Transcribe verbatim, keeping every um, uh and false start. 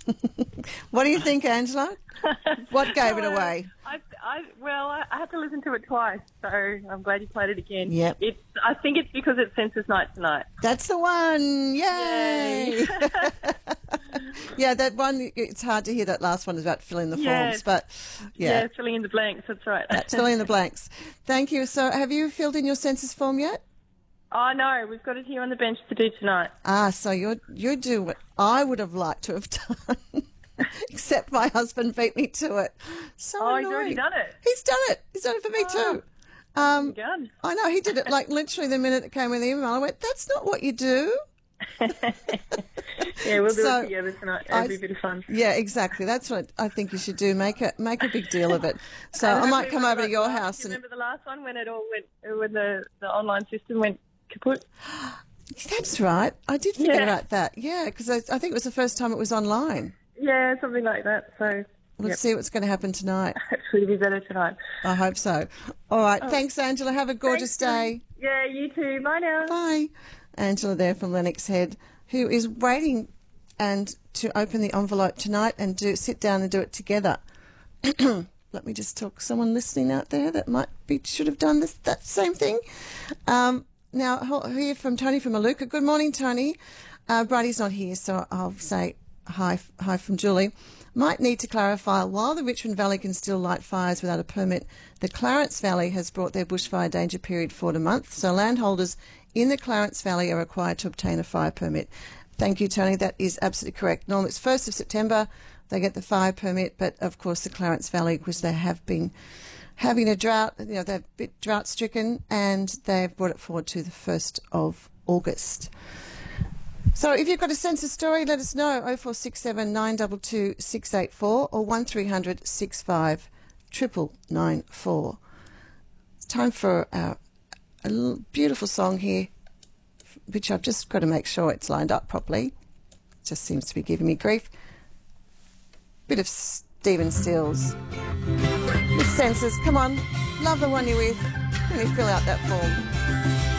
What do you think, Angela? What gave it Hello. away? I, I, well, I, I had to listen to it twice, so I'm glad you played it again. Yep. It's, I think it's because it's Census Night tonight. That's the one. Yay! Yay. Yeah, that one, it's hard to hear that last one about filling the Yes. forms, but Yeah. yeah, filling in the blanks, that's right. that's filling in the blanks. Thank you. So have you filled in your census form yet? Oh, no, we've got it here on the bench to do tonight. Ah, so you're, you do what I would have liked to have done, except my husband beat me to it. So Oh, he's annoying. already done it. He's done it. He's done it for me too. Um, Good. I know, he did it like literally the minute it came with the email. I went, that's not what you do. Yeah, we'll do So, it together tonight. I- It'll be a bit of fun. Yeah, exactly. That's what I think you should do. Make a make a big deal of it. So And I might hopefully come we'll over to like your last- house you and. remember the last one when it all went, when the, the online system went kaput? That's right. I did forget Yeah. about that. Yeah, because I, I think it was the first time it was online. Yeah, something like that. So Let's yep. see what's going to happen tonight. Hopefully it'll be better tonight. I hope so. All right. Thanks, Angela. Have a gorgeous Thanks, day. Yeah, you too. Bye now. Bye. Angela there from Lennox Head, who is waiting and to open the envelope tonight and do sit down and do it together. Let me just talk to someone listening out there that might be should have done this that same thing. Um, now, I'll hear from Tony from Maluka. Good morning, Tony. Uh, Bridie's not here, so I'll say hi, hi from Julie. Might need to clarify, while the Richmond Valley can still light fires without a permit, the Clarence Valley has brought their bushfire danger period forward a month, so landholders in the Clarence Valley are required to obtain a fire permit. Thank you, Tony. That is absolutely correct. Normally it's first of September they get the fire permit, but of course the Clarence Valley, because they have been having a drought, you know, they're a bit drought stricken, and they've brought it forward to the first of August. So if you've got a census story, let us know. oh four six seven, nine two two, six eight four or one three hundred, six five, nine nine nine four. It's time for our, a little beautiful song here, which I've just got to make sure it's lined up properly. It just seems to be giving me grief. Bit of Stephen Stills. The census, come on, love the one you're with. Let me fill out that form.